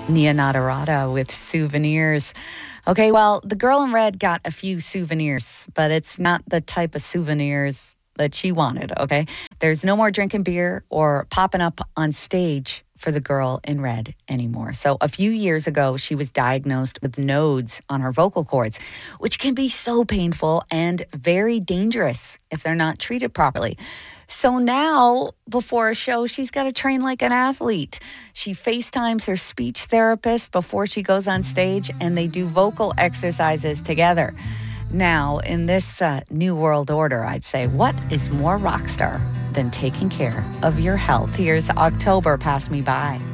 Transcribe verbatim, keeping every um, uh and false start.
Nia Nadarata with Souvenirs. Okay, well, the girl in red got a few souvenirs, but it's not the type of souvenirs that she wanted, okay? There's no more drinking beer or popping up on stage for the girl in red anymore. So a few years ago, she was diagnosed with nodes on her vocal cords, which can be so painful and very dangerous if they're not treated properly. So now, before a show, she's got to train like an athlete. She FaceTimes her speech therapist before she goes on stage, and they do vocal exercises together. Now, in this uh, new world order, I'd say, what is more rock star than taking care of your health? Here's October, Pass Me By.